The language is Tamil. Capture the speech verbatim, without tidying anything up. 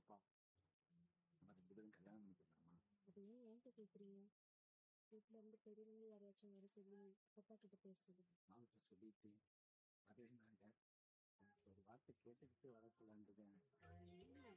அது ஏன் என்கிட்ட கேக்குறீங்க? வீட்ல இருந்து பெரியவங்க யாரையாச்சும் வர சொல்லி அப்பா கிட்ட பேச சொல்லுங்க. ஒரு வார்த்தை கேட்டுக்கிட்டு வர சொல்லலான்ட்டு